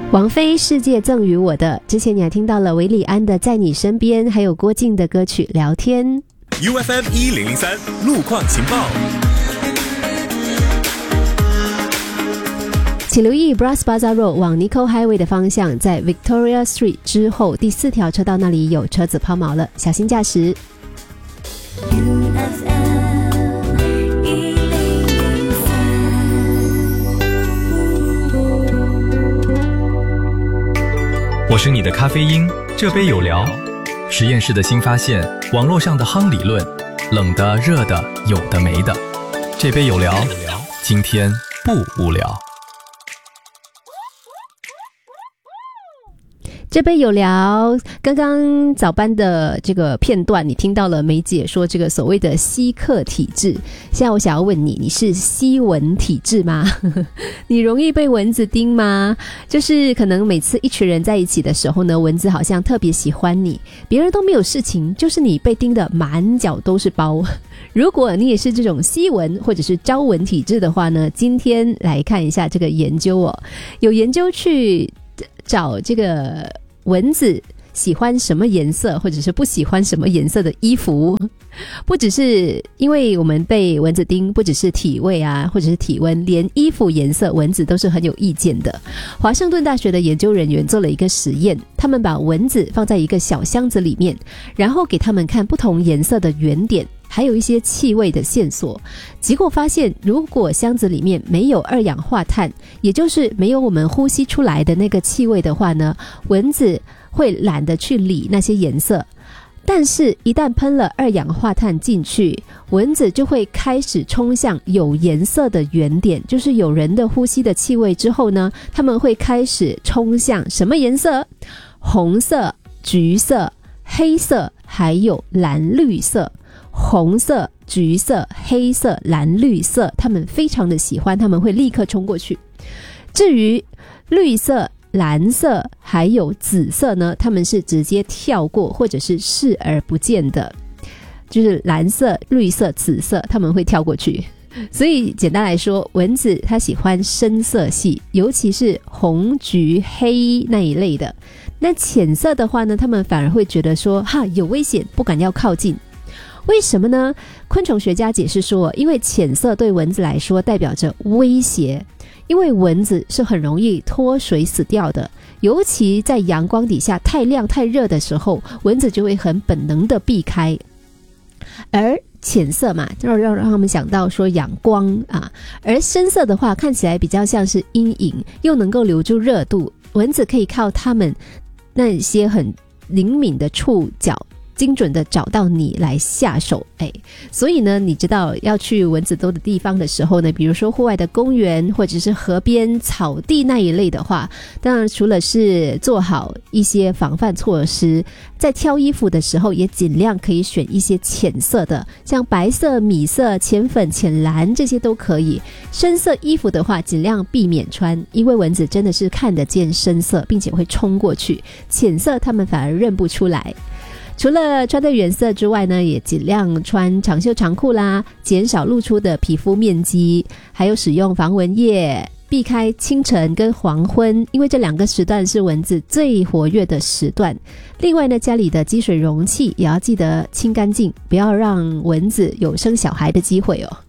王菲世界赠予我的，之前你还听到了韦礼安的在你身边，还有郭靖的歌曲聊天。 UFM 1003路况情报， 请留意 Bras Basah Road 往 Nicoll Highway 的方向，在 Victoria Street 之后第4条车道那里有车子抛锚了，小心驾驶。 我是你的咖啡因，这杯有聊。实验室的新发现，网络上的夯理论，冷的、热的，有的没的。这杯有聊，今天不无聊。 这杯有聊，刚刚早班的这个片段，你听到了梅姐说这个所谓的吸客体质。现在我想要问你，你是吸蚊体质吗？你容易被蚊子叮吗？就是可能每次一群人在一起的时候呢，蚊子好像特别喜欢你，别人都没有事情，就是你被叮得满脚都是包。如果你也是这种吸蚊或者是招蚊体质的话呢，今天来看一下这个研究哦。有研究去找这个蚊子喜欢什么颜色或者是不喜欢什么颜色的衣服，不只是因为我们被蚊子叮，不只是体味啊或者是体温，连衣服颜色蚊子都是很有意见的。华盛顿大学的研究人员做了一个实验，他们把蚊子放在一个小箱子里面，然后给他们看不同颜色的圆点还有一些气味的线索，结果发现如果箱子里面没有二氧化碳，也就是没有我们呼吸出来的那个气味的话呢，蚊子会懒得去理那些颜色。但是一旦喷了二氧化碳进去，蚊子就会开始冲向有颜色的圆点，就是有人的呼吸的气味之后呢，他们会开始冲向什么颜色？红色、橘色、黑色还有蓝绿色。红色、橘色、黑色、蓝绿色，他们非常的喜欢，他们会立刻冲过去。至于绿色、蓝色还有紫色呢，他们是直接跳过或者是视而不见的，就是蓝色、绿色、紫色他们会跳过去。所以简单来说，蚊子它喜欢深色系，尤其是红、橘、黑那一类的。那浅色的话呢，他们反而会觉得说有危险，不敢要靠近。为什么呢？昆虫学家解释说，因为浅色对蚊子来说代表着威胁，因为蚊子是很容易脱水死掉的，尤其在阳光底下太亮太热的时候，蚊子就会很本能的避开。而浅色嘛，让他们想到说阳光啊，而深色的话看起来比较像是阴影，又能够留住热度，蚊子可以靠他们那些很灵敏的触角精准的找到你来下手。所以呢，你知道要去蚊子多的地方的时候呢，比如说户外的公园或者是河边草地那一类的话，当然除了是做好一些防范措施，在挑衣服的时候也尽量可以选一些浅色的，像白色、米色、浅粉、浅蓝这些都可以。深色衣服的话尽量避免穿，因为蚊子真的是看得见深色并且会冲过去，浅色他们反而认不出来。除了穿的原色之外呢，也尽量穿长袖长裤啦，减少露出的皮肤面积，还有使用防蚊液，避开清晨跟黄昏，因为这2个时段是蚊子最活跃的时段。另外呢，家里的积水容器也要记得清干净，不要让蚊子有生小孩的机会哦。